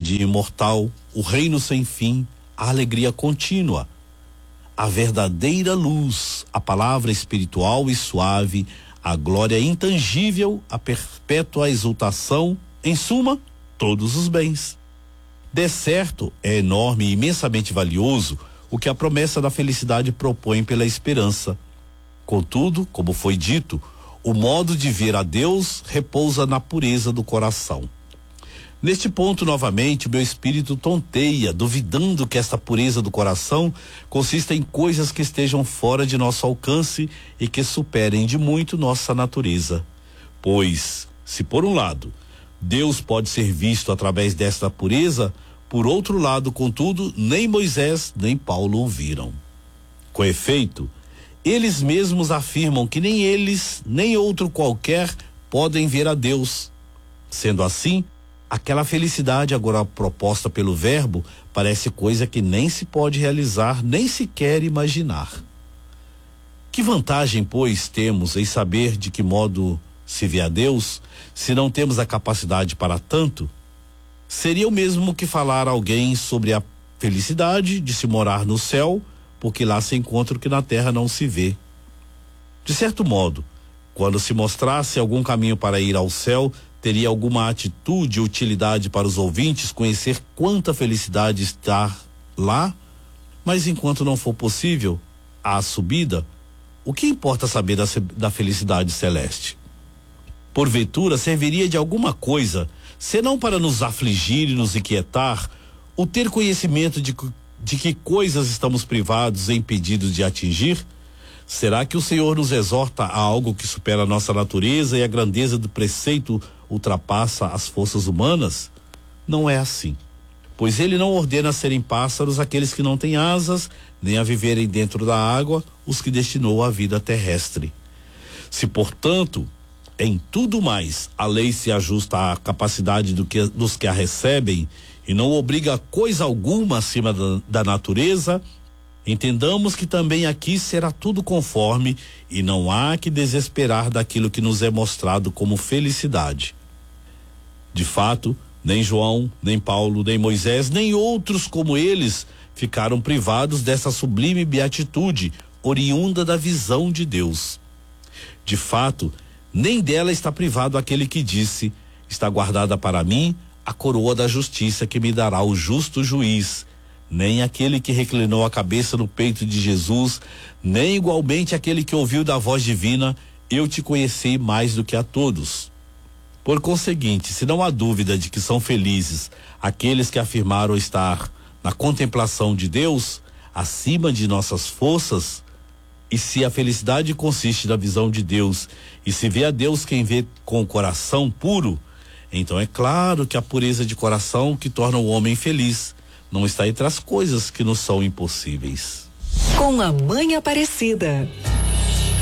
cidade imortal, o reino sem fim, a alegria contínua, a verdadeira luz, a palavra espiritual e suave, a glória intangível, a perpétua exultação, em suma, todos os bens. De certo, é enorme e imensamente valioso o que a promessa da felicidade propõe pela esperança. Contudo, como foi dito, o modo de ver a Deus repousa na pureza do coração. Neste ponto, novamente, o meu espírito tonteia, duvidando que esta pureza do coração consista em coisas que estejam fora de nosso alcance e que superem de muito nossa natureza. Pois, se por um lado, Deus pode ser visto através desta pureza, por outro lado, contudo, nem Moisés nem Paulo o viram. Com efeito, eles mesmos afirmam que nem eles, nem outro qualquer, podem ver a Deus. Sendo assim, aquela felicidade agora proposta pelo Verbo parece coisa que nem se pode realizar, nem se quer imaginar. Que vantagem, pois, temos em saber de que modo se vê a Deus, se não temos a capacidade para tanto? Seria o mesmo que falar a alguém sobre a felicidade de se morar no céu, porque lá se encontra o que na terra não se vê. De certo modo, quando se mostrasse algum caminho para ir ao céu, teria alguma atitude e utilidade para os ouvintes conhecer quanta felicidade está lá, mas enquanto não for possível a subida, o que importa saber da felicidade celeste? Porventura serviria de alguma coisa, senão para nos afligir e nos inquietar, o ter conhecimento de que coisas estamos privados e impedidos de atingir? Será que o Senhor nos exorta a algo que supera a nossa natureza e a grandeza do preceito ultrapassa as forças humanas? Não é assim, pois ele não ordena serem pássaros aqueles que não têm asas, nem a viverem dentro da água os que destinou à vida terrestre. Se, portanto, em tudo mais a lei se ajusta à capacidade dos que a recebem e não obriga coisa alguma acima da natureza, entendamos que também aqui será tudo conforme e não há que desesperar daquilo que nos é mostrado como felicidade. De fato, nem João, nem Paulo, nem Moisés, nem outros como eles ficaram privados dessa sublime beatitude oriunda da visão de Deus. De fato, nem dela está privado aquele que disse: está guardada para mim a coroa da justiça que me dará o justo juiz. Nem aquele que reclinou a cabeça no peito de Jesus, nem igualmente aquele que ouviu da voz divina: eu te conheci mais do que a todos. Por conseguinte, se não há dúvida de que são felizes aqueles que afirmaram estar na contemplação de Deus, acima de nossas forças, e se a felicidade consiste na visão de Deus, e se vê a Deus quem vê com o coração puro, então é claro que a pureza de coração que torna o homem feliz não está entre as coisas que nos são impossíveis. Com a Mãe Aparecida.